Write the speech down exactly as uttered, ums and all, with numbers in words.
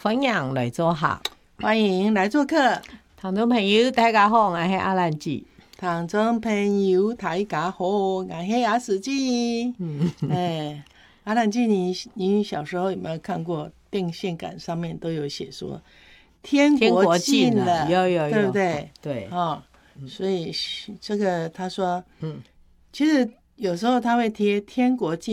欢迎来做客， 欢迎来做客。 听众朋友大家好，我是阿兰姐。 听众朋友大家好，我是阿史记。嗯，哎，阿兰姐，你你小时候有没有看过电线杆上面都有写说天国近了， 有有有， 对不对？ 对， 哦，所以这个他说，嗯，其实有时候他会贴天国近。